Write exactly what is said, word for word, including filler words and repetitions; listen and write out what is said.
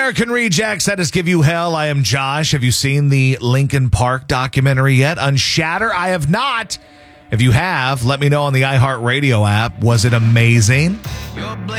American Rejects, that is Give You Hell. I am Josh. Have you seen the Linkin Park documentary yet? Unshatter? I have not. If you have, let me know on the iHeartRadio app. Was it amazing?